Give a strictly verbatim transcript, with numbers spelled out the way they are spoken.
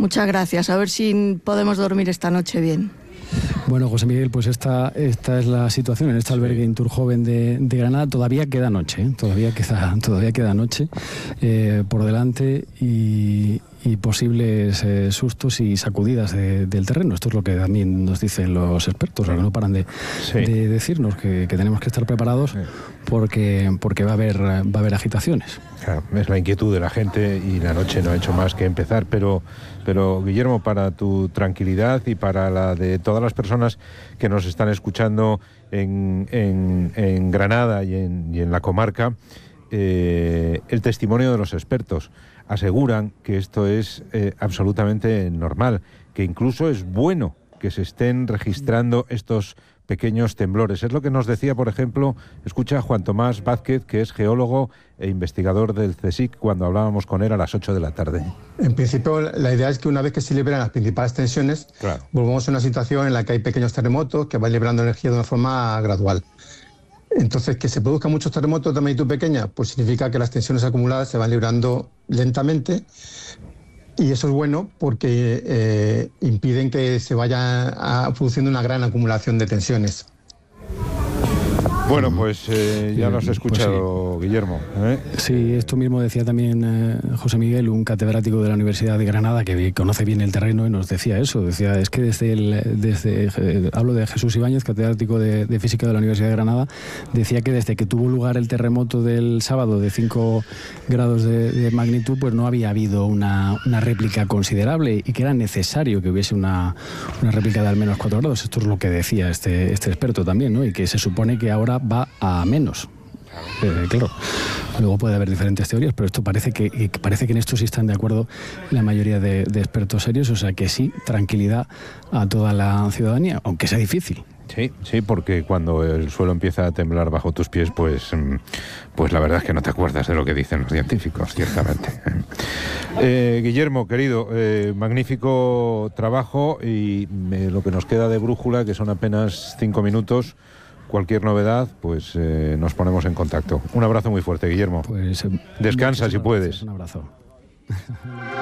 Muchas gracias. A ver si podemos dormir esta noche bien. Bueno, José Miguel, pues esta, esta es la situación en este albergue Inturjoven de, de Granada. Todavía queda noche, ¿eh? todavía queda, todavía queda noche eh, por delante y, y posibles eh, sustos y sacudidas de, del terreno. Esto es lo que también nos dicen los expertos, que no paran de, sí. de decirnos que, que tenemos que estar preparados sí. porque, porque va a haber, va a haber agitaciones. Claro, es la inquietud de la gente y la noche no ha hecho más que empezar, pero, pero Guillermo, para tu tranquilidad y para la de todas las personas que nos están escuchando en, en, en Granada y en, y en la comarca, eh, el testimonio de los expertos aseguran que esto es eh, absolutamente normal, que incluso es bueno que se estén registrando estos pequeños temblores. Es lo que nos decía, por ejemplo, escucha Juan Tomás Vázquez, que es geólogo e investigador del CSIC, cuando hablábamos con él a las ocho de la tarde. En principio, la idea es que una vez que se liberan las principales tensiones, claro. volvamos a una situación en la que hay pequeños terremotos que van liberando energía de una forma gradual. Entonces, que se produzcan muchos terremotos de magnitud pequeña, pues significa que las tensiones acumuladas se van librando lentamente. Y eso es bueno porque eh, impiden que se vaya a, produciendo una gran acumulación de tensiones. Bueno, pues eh, ya lo has escuchado, pues sí. Guillermo. ¿eh? Sí, esto mismo decía también eh, José Miguel, un catedrático de la Universidad de Granada que conoce bien el terreno y nos decía eso. Decía, es que desde, el, desde eh, hablo de Jesús Ibáñez, catedrático de, de Física de la Universidad de Granada, decía que desde que tuvo lugar el terremoto del sábado de cinco grados de, de magnitud, pues no había habido una, una réplica considerable y que era necesario que hubiese una, una réplica de al menos cuatro grados. Esto es lo que decía este, este experto también, ¿no? Y que se supone que ahora va a menos. Eh, claro, luego puede haber diferentes teorías, pero esto parece que, que parece que en esto sí están de acuerdo la mayoría de, de expertos serios, o sea que sí, tranquilidad a toda la ciudadanía, aunque sea difícil. Sí, sí, porque cuando el suelo empieza a temblar bajo tus pies, pues, pues la verdad es que no te acuerdas de lo que dicen los científicos, ciertamente. Eh, Guillermo, querido, eh, magnífico trabajo y eh, lo que nos queda de brújula, que son apenas cinco minutos. Cualquier novedad, pues eh, nos ponemos en contacto. Un abrazo muy fuerte, Guillermo. Pues, eh, descansa si puedes. Un abrazo.